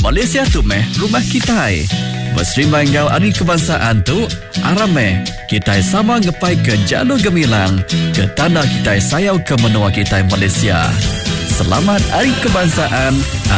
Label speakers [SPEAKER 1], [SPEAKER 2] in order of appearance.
[SPEAKER 1] Malaysia tu rumah kita. Berserimbang ngau Hari Kebangsaan tu, arame kita sama ngepai ke jalur gemilang ke tanah kita sayau ke menua kita Malaysia. Selamat Hari Kebangsaan.